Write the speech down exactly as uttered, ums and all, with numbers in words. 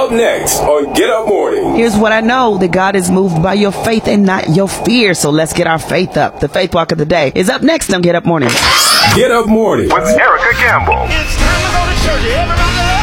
up next on Get Up Morning. Here's what I know, that God is moved by your faith and not your fear. So let's get our faith up. The Faith Walk of the Day is up next on Get Up Morning. Get Up Morning with Erica Campbell. It's time to go to church. Everybody